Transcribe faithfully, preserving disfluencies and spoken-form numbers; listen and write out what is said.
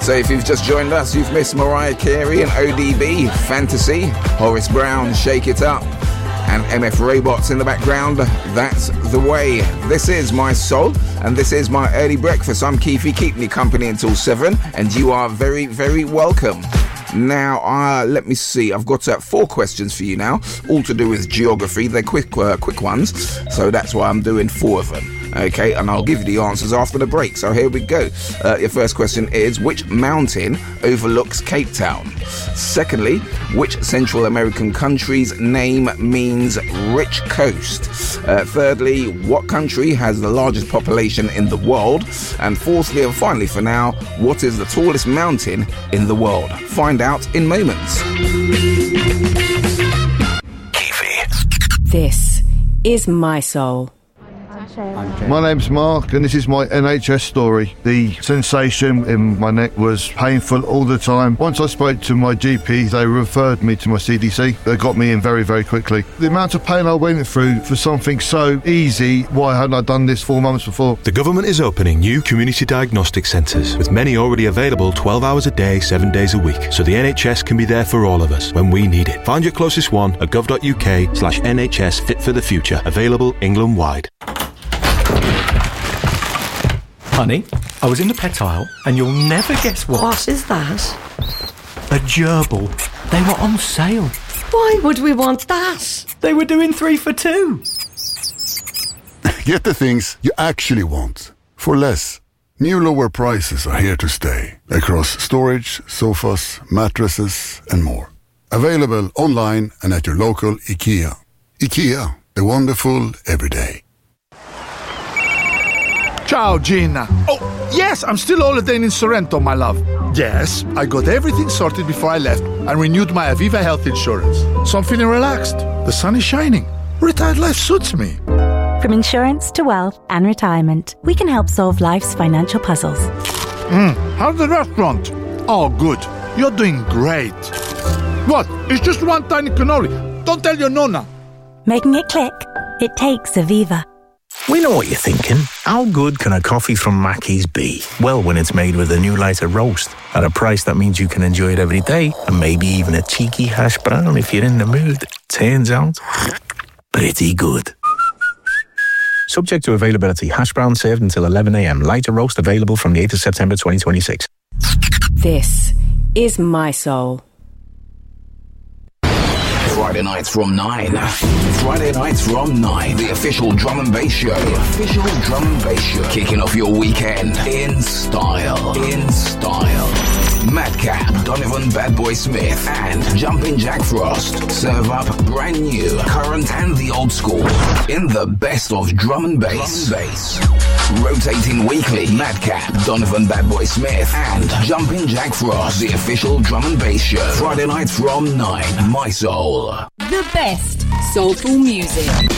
So if you've just joined us, you've missed Mariah Carey and O D B, Fantasy, Horace Brown, Shake It Up, and M F Robots in the background. That's the way. This is My Soul, and this is my early breakfast. I'm Keithy, keeping you company until seven, and you are very, very welcome. Now, uh, let me see. I've got uh, four questions for you now, all to do with geography. They're quick, uh, quick ones, so that's why I'm doing four of them. Okay, and I'll give you the answers after the break. So here we go. Uh, your first question is, which mountain overlooks Cape Town? Secondly, which Central American country's name means rich coast? Uh, thirdly, what country has the largest population in the world? And fourthly, and finally for now, what is the tallest mountain in the world? Find out in moments. Keithy. This is My Soul. My name's Mark, and this is my N H S story. The sensation in my neck was painful all the time. Once I spoke to my G P, they referred me to my C D C. They got me in very, very quickly. The amount of pain I went through for something so easy, why hadn't I done this four months before? The government is opening new community diagnostic centres, with many already available twelve hours a day, seven days a week, so the N H S can be there for all of us when we need it. Find your closest one at gov.uk slash NHS Fit for the Future, available England-wide. Honey, I was in the pet aisle, and you'll never guess what. What is that? A gerbil. They were on sale. Why would we want that? They were doing three for two. Get the things you actually want for less. New lower prices are here to stay across storage, sofas, mattresses, and more. Available online and at your local IKEA. IKEA, the wonderful everyday. Ciao, Gina. Oh, yes, I'm still holidaying in Sorrento, my love. Yes, I got everything sorted before I left and renewed my Aviva health insurance. So I'm feeling relaxed. The sun is shining. Retired life suits me. From insurance to wealth and retirement, we can help solve life's financial puzzles. Mm, how's the restaurant? Oh, good. You're doing great. What? It's just one tiny cannoli. Don't tell your nonna. Making it click? It takes Aviva. We know what you're thinking. How good can a coffee from Mackey's be? Well, when it's made with a new lighter roast at a price that means you can enjoy it every day, and maybe even a cheeky hash brown if you're in the mood. Turns out, pretty good. Subject to availability. Hash brown served until eleven a.m. Lighter roast available from the eighth of September twenty twenty-six. This is My Soul. Friday nights from nine. Friday nights from nine. The official drum and bass show. The official drum and bass show. Kicking off your weekend in style. In style. Madcap, Donovan Bad Boy Smith, and Jumpin' Jack Frost serve up brand new, current, and the old school in the best of drum and bass. Drum and bass. Rotating weekly, Madcap, Donovan Bad Boy Smith, and Jumpin' Jack Frost, the official drum and bass show. Friday nights from nine. My Soul. The best soulful music.